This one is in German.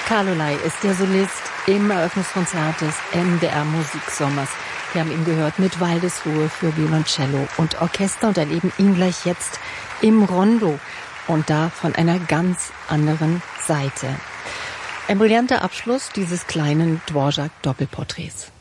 Karlolei ist der Solist im Eröffnungskonzert des MDR Musiksommers. Wir haben ihn gehört mit Waldesruhe für Violoncello und Orchester und erleben ihn gleich jetzt im Rondo und da von einer ganz anderen Seite. Ein brillanter Abschluss dieses kleinen Dvorak-Doppelporträts.